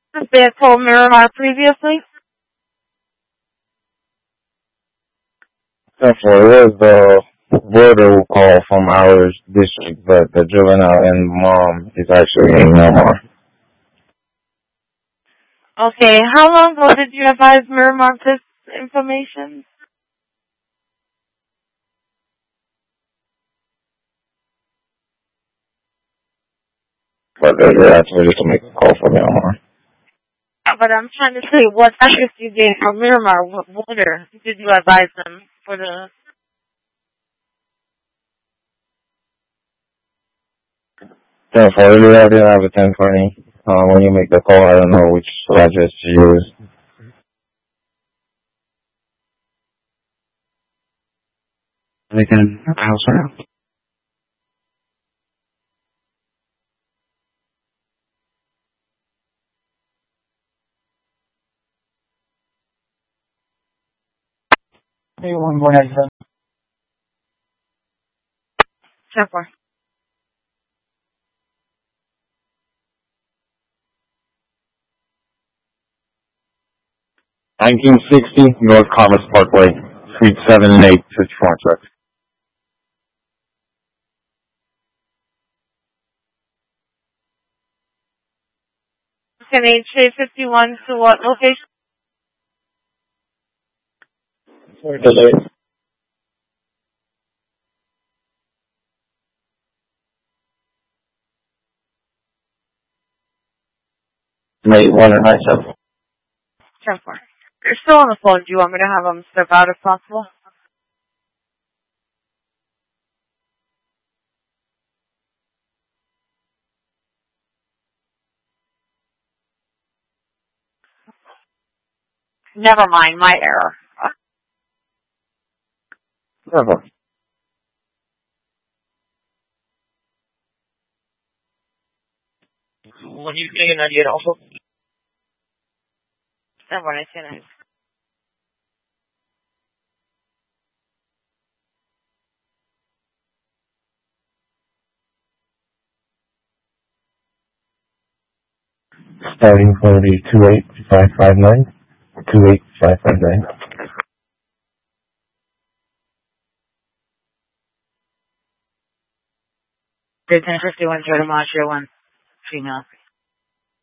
Has been told Miramar previously? Therefore, it was the border call from our district, but the juvenile and mom is actually in Miramar. Okay, how long ago did you advise Miramar this information? But they're actually just to make a call from Miramar. But I'm trying to say what address you gave for Miramar. What border did you advise them for the... Therefore, you already have a 1020. When you make the call, I don't know which address to use. They can house around. Hey, one more night, 10-4. $1960 North Commerce Parkway, Suite 7 and 8, 54 trucks. Can HA51 to what location? For delay. Late 1 and 97. 10-4. You're still on the phone. Do you want me to have them step out if possible? Never mind, my error. Never. When you getting an idea also? That's what I said. Starting for the 28559. 28559. Good 1051, Jordan Mosh, 1 female.